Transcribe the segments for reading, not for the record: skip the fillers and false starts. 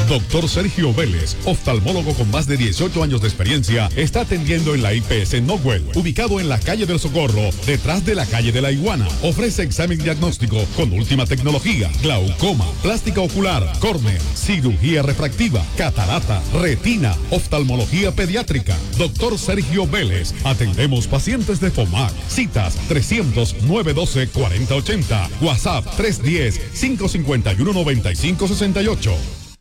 Doctor Sergio Vélez, oftalmólogo con más de 18 años de experiencia, está atendiendo en la IPS Nowell, ubicado en la calle del Socorro, detrás de la calle de la Iguana. Ofrece examen diagnóstico con última tecnología, glaucoma, plástica ocular, córnea, cirugía refractiva, catarata, retina, oftalmología pediátrica. Doctor Sergio Vélez, atendemos pacientes de FOMAC. Citas 300-912-4080, WhatsApp 310-551-9568.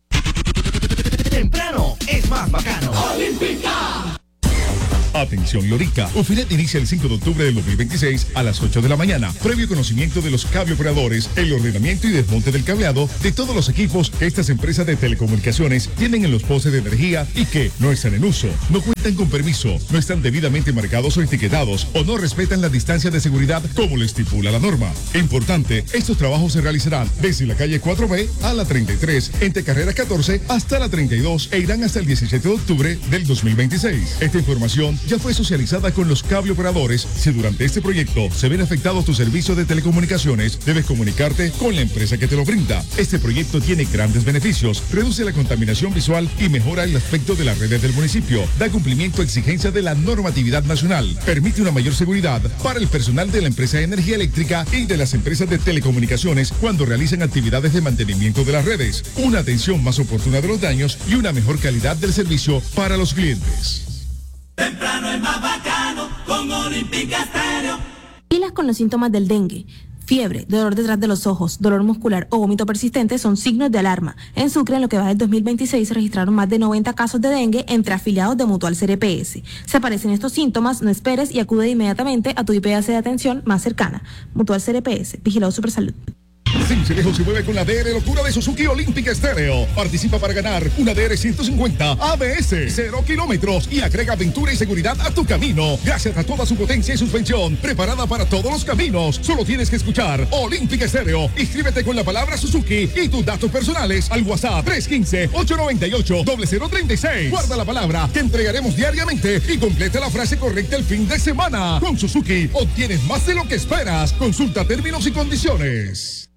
Temprano es más bacano. Olímpica. Atención Lorica, UFINET inicia el 5 de octubre del 2026 a las 8 de la mañana. Previo conocimiento de los cableoperadores, el ordenamiento y desmonte del cableado de todos los equipos que estas empresas de telecomunicaciones tienen en los postes de energía y que no están en uso, no cuentan con permiso, no están debidamente marcados o etiquetados o no respetan la distancia de seguridad como lo estipula la norma. Importante, estos trabajos se realizarán desde la calle 4B a la 33, entre carrera 14 hasta la 32 e irán hasta el 17 de octubre del 2026. Esta información ya fue socializada con los cableoperadores. Si durante este proyecto se ven afectados tus servicios de telecomunicaciones, debes comunicarte con la empresa que te lo brinda. Este proyecto tiene grandes beneficios, reduce la contaminación visual y mejora el aspecto de las redes del municipio, da cumplimiento a exigencias de la normatividad nacional, permite una mayor seguridad para el personal de la empresa de energía eléctrica y de las empresas de telecomunicaciones cuando realizan actividades de mantenimiento de las redes, una atención más oportuna de los daños y una mejor calidad del servicio para los clientes. Temprano es más bacano con Olímpica Estéreo. Pilas con los síntomas del dengue. Fiebre, dolor detrás de los ojos, dolor muscular o vómito persistente son signos de alarma. En Sucre, en lo que va del 2026, se registraron más de 90 casos de dengue entre afiliados de Mutual CRPS. Se aparecen estos síntomas, no esperes y acude inmediatamente a tu IPS de atención más cercana. Mutual CRPS, Vigilado Supersalud. Cincelejo se mueve con la DR Locura de Suzuki Olímpica Estéreo. Participa para ganar una DR 150 ABS, 0 kilómetros y agrega aventura y seguridad a tu camino. Gracias a toda su potencia y suspensión, preparada para todos los caminos. Solo tienes que escuchar Olímpica Estéreo. Inscríbete con la palabra Suzuki y tus datos personales al WhatsApp 315-898-0036. Guarda la palabra que entregaremos diariamente y completa la frase correcta el fin de semana. Con Suzuki obtienes más de lo que esperas. Consulta términos y condiciones.